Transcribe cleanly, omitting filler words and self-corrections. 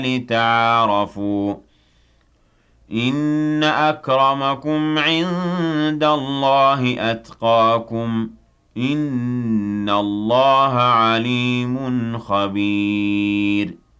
لِتَعَارَفُوا إِنَّ أَكْرَمَكُمْ عِندَ اللَّهِ أَتْقَاكُمْ إِنَّ اللَّهَ عَلِيمٌ خَبِيرٌ